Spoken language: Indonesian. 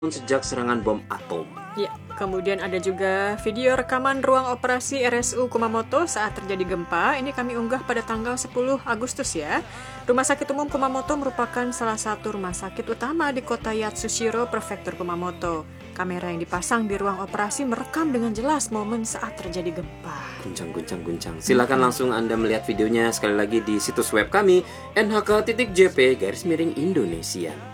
sejak serangan bom atom. Ya, kemudian ada juga video rekaman ruang operasi RSU Kumamoto saat terjadi gempa. Ini kami unggah pada tanggal 10 Agustus ya. Rumah Sakit Umum Kumamoto merupakan salah satu rumah sakit utama di kota Yatsushiro, Prefektur Kumamoto. Kamera yang dipasang di ruang operasi merekam dengan jelas momen saat terjadi gempa. Guncang. Silakan langsung Anda melihat videonya sekali lagi di situs web kami nhk.jp/Indonesia.